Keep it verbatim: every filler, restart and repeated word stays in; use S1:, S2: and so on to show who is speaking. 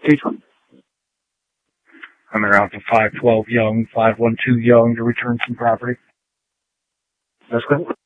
S1: Teach one.
S2: I'm around to five twelve Young, five one two Young to return some property.
S1: That's good.